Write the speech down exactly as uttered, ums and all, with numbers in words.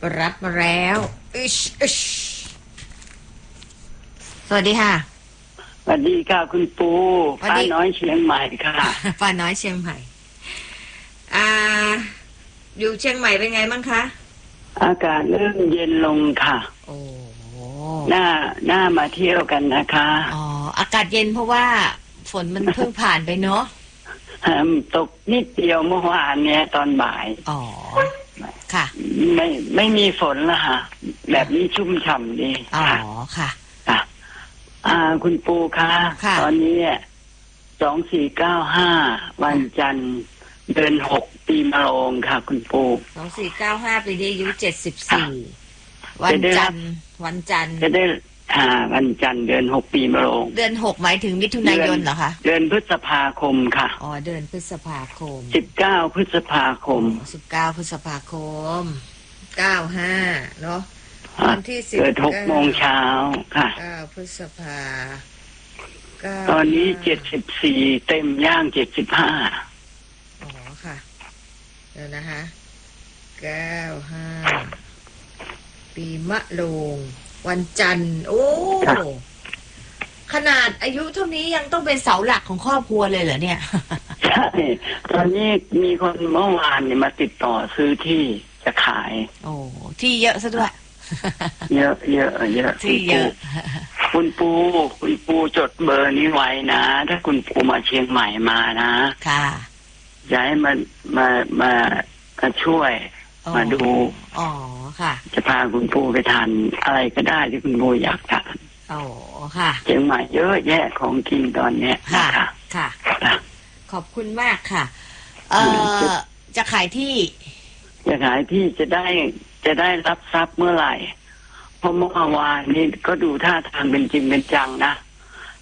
รับมาแล้วอิชอิชสวัสดีค่ะสวัสดีค่ะคุณปูป้าน้อยเชียงใหม่ค่ะป้าน้อยเชียงใหม่อ่าอยู่เชียงใหม่เป็นไงบ้างคะอากาศเริ่มเย็นลงค่ะโอ้น่าน่ามาเที่ยวกันนะคะอ๋ออากาศเย็นเพราะว่าฝนมันเพิ่งผ่านไปเนาะตกนิดเดียวเมื่อวานเนี้ยตอนบ่ายอ๋อค่ะไม่ไม่มีฝนละค่ะแบบนี้ชุ่มฉ่ำดีอ๋อค่ะค่ะอ่าคุณปูคะตอนนี้สองสี่เก้าห้าวันจันทร์เดือนหกปีมะโรงค่ะคุณปูสองสี่เก้าห้าปีนี้อายุเจ็ดสิบสี่วันจันทร์วันจันทร์จะได้อ่าวันจันทร์เดือนหกปีมะโรงเดือนหกหมายถึงมิถุนายนเหรอคะเดือนพฤษภาคมค่ะอ๋อเดือนพฤษภาคมสิบเก้าพฤษภาคมสิบเก้าพฤษภาคมเก้าห้าเนาะวันที่สิบเกิดหกโมงเช้าค่ะเก้าพฤษภาตอนนี้เจ็ดสิบสี่เต็มย่างเจ็ดสิบห้าอ๋อค่ะเดี๋ยวนะคะเก้าห้าปีมะโรงวันจันทร์โอ้ขนาดอายุเท่านี้ยังต้องเป็นเสาหลักของครอบครัวเลยเหรอเนี่ยใช่ตอนนี้มีคนเมื่อวานเนี่ยมาติดต่อซื้อที่จะขายโอ้ที่เยอะซะด้วยเยอะเยอะเยอะที่เยอะคุณปูคุณปูจดเบอร์นี้ไว้นะถ้าคุณปูมาเชียงใหม่มานะค่ะจะให้มันมามามาช่วยมาดูอ๋อค่ะจะพาคุณปูไปทานอะไรก็ได้ที่คุณปูอยากทานอ๋อค่ะเชียงใหม่เยอะแยะของกินตอนเนี้ยค่ะค่ะขอบคุณมากค่ะเอ่อจะขายที่จะขายที่จะได้จะได้รับทรัพย์เมื่อไหร่เพราะเมื่อวานนี้ก็ดูท่าทางเป็นจริงเป็นจังนะ